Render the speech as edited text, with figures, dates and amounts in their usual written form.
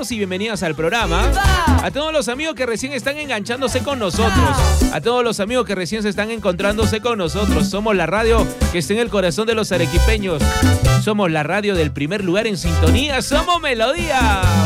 bienvenidos y bienvenidas al programa. A todos los amigos que recién están enganchándose con nosotros. A todos los amigos que recién se están encontrándose con nosotros. Somos la radio que está en el corazón de los arequipeños. Somos la radio del primer lugar en sintonía. ¡Somos Melodía!